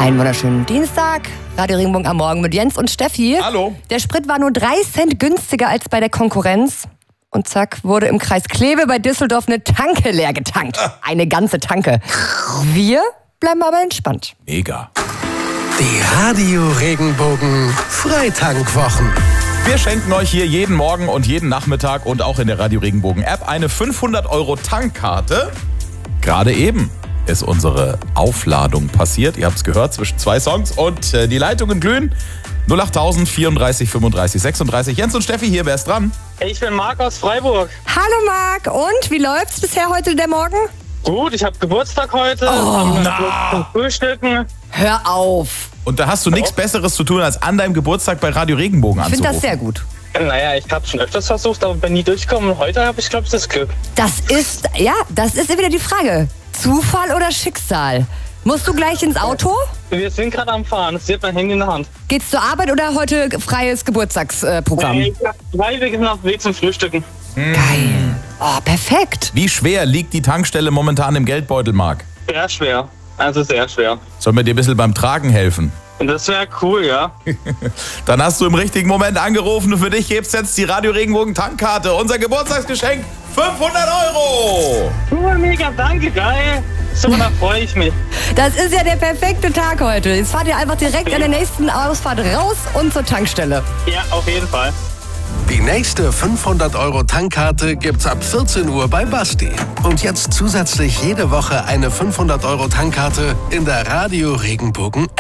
Einen wunderschönen Dienstag. Radio Regenbogen am Morgen mit Jens und Steffi. Hallo. Der Sprit war nur 3 Cent günstiger als bei der Konkurrenz. Und zack, wurde im Kreis Kleve bei Düsseldorf eine Tanke leer getankt. Eine ganze Tanke. Wir bleiben aber entspannt. Mega. Die Radio Regenbogen Freitankwwochen. Wir schenken euch hier jeden Morgen und jeden Nachmittag und auch in der Radio Regenbogen App eine 500 € Tankkarte. Gerade eben ist unsere Aufladung passiert. Ihr habt es gehört, zwischen 2 Songs und die Leitungen glühen. 08000 34 35 36. Jens und Steffi hier, wer ist dran? Ich bin Marc aus Freiburg. Hallo Marc, und wie läuft's bisher heute der Morgen? Gut, ich habe Geburtstag heute. Zum Frühstücken. Hör auf. Und da hast du nichts Besseres zu tun, als an deinem Geburtstag bei Radio Regenbogen Ich anzurufen. finde das sehr gut. Naja, ich habe schon öfters versucht, aber bin nie durchgekommen. Heute habe ich, glaube ich, das Glück. Das ist wieder die Frage. Zufall oder Schicksal? Musst du gleich ins Auto? Wir sind gerade am Fahren. Es wird mein Handy in der Hand. Geht's zur Arbeit oder heute freies Geburtstagsprogramm? Wir sind auf dem Weg zum Frühstücken. Geil. Oh, perfekt. Wie schwer liegt die Tankstelle momentan im Geldbeutel, Marc? Sehr schwer. Also sehr schwer. Sollen wir dir ein bisschen beim Tragen helfen? Und das wäre cool, ja. Dann hast du im richtigen Moment angerufen und für dich gibt's jetzt die Radio Regenbogen Tankkarte. Unser Geburtstagsgeschenk, 500 €! Cool, mega, danke, geil. So, da freue ich mich. Das ist ja der perfekte Tag heute. Jetzt fahrt ihr einfach direkt an der nächsten Ausfahrt raus und zur Tankstelle. Ja, auf jeden Fall. Die nächste 500 € Tankkarte gibt's ab 14 Uhr bei Basti. Und jetzt zusätzlich jede Woche eine 500 € Tankkarte in der Radio Regenbogen App.